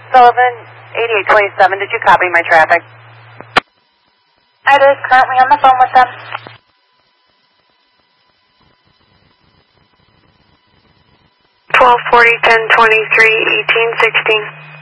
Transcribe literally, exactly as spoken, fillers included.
Sullivan, eighty-eight twenty-seven, did you copy my traffic? I did, currently on the phone with them. twelve forty, ten twenty-three, eighteen sixteen.